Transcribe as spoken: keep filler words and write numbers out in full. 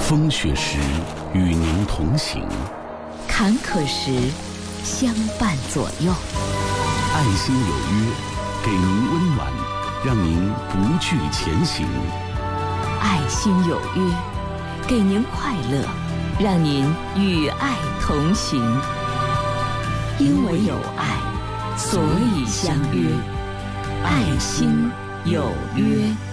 风雪时与您同行， 坎坷时相伴左右。 爱心有约，给您温暖，让您不惧前行。 爱心有约，给您快乐，让您与爱同行。因为有爱，所以相约。爱心有约。